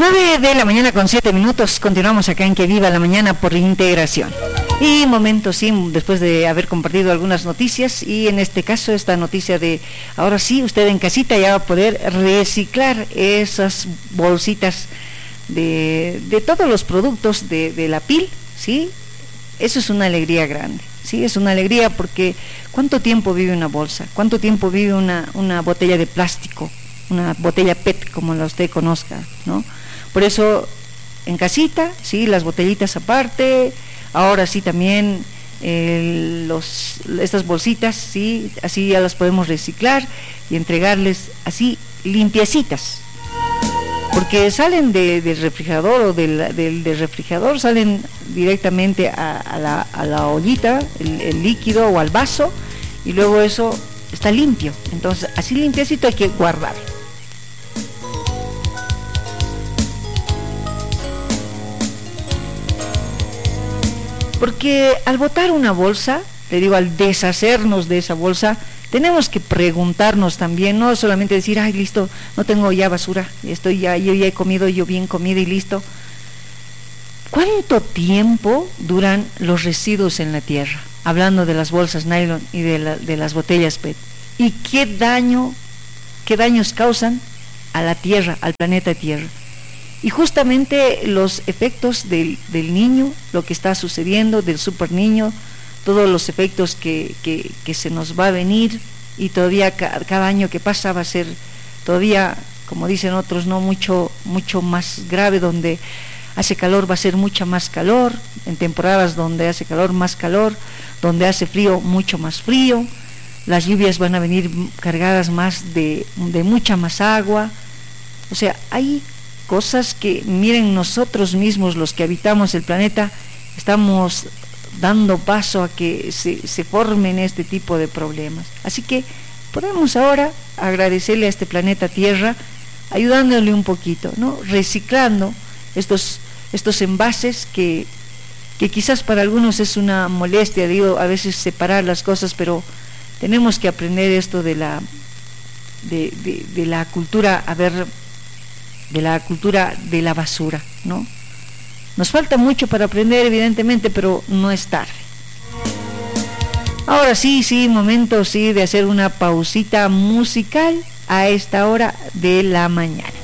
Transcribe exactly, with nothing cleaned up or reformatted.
nueve de la mañana con siete minutos, continuamos acá en Que Viva la Mañana por Integración. Y momento, sí, después de haber compartido algunas noticias, y en este caso esta noticia de, ahora sí, usted en casita ya va a poder reciclar esas bolsitas de, de todos los productos de, de la pil, ¿sí? Eso es una alegría grande, ¿sí? Es una alegría porque ¿cuánto tiempo vive una bolsa? ¿Cuánto tiempo vive una, una botella de plástico? Una botella P E T, como la usted conozca, ¿no? Por eso, en casita, sí, las botellitas aparte, ahora sí también eh, los, estas bolsitas, sí, así ya las podemos reciclar y entregarles así limpiecitas, porque salen de, del refrigerador o del, del, del refrigerador, salen directamente a, a, la, a la ollita, el, el líquido o al vaso, y luego eso está limpio. Entonces, así limpiecito hay que guardar. Porque al botar una bolsa, le digo, al deshacernos de esa bolsa, tenemos que preguntarnos también, no solamente decir, ay, listo, no tengo ya basura, estoy ya, yo ya he comido, yo bien comido y listo. ¿Cuánto tiempo duran los residuos en la tierra? Hablando de las bolsas nylon y de, la, de las botellas P E T. ¿Y qué daño, qué daños causan a la tierra, al planeta Tierra? Y justamente los efectos del, del niño, lo que está sucediendo, del super niño, todos los efectos que, que, que se nos va a venir, y todavía ca, cada año que pasa va a ser todavía, como dicen otros, no mucho, mucho más grave. Donde hace calor va a ser mucha más calor, en temporadas donde hace calor más calor, donde hace frío mucho más frío, las lluvias van a venir cargadas más de, de mucha más agua. O sea, hay cosas que, miren, nosotros mismos, los que habitamos el planeta, estamos dando paso a que se, se formen este tipo de problemas. Así que podemos ahora agradecerle a este planeta Tierra, ayudándole un poquito, ¿no? Reciclando estos, estos envases que, que quizás para algunos es una molestia, digo, a veces separar las cosas, pero tenemos que aprender esto de la, de, de, de la cultura, a ver, de la cultura de la basura, ¿no? Nos falta mucho para aprender, evidentemente, pero no es tarde. Ahora sí, sí, momento sí de hacer una pausita musical a esta hora de la mañana.